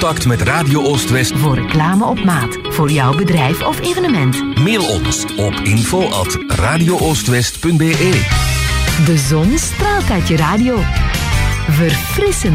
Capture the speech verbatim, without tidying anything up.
contact met Radio Oost-West voor reclame op maat, voor jouw bedrijf of evenement. Mail ons op info at radio oostwest punt b e. De zon straalt uit je radio. Verfrissend.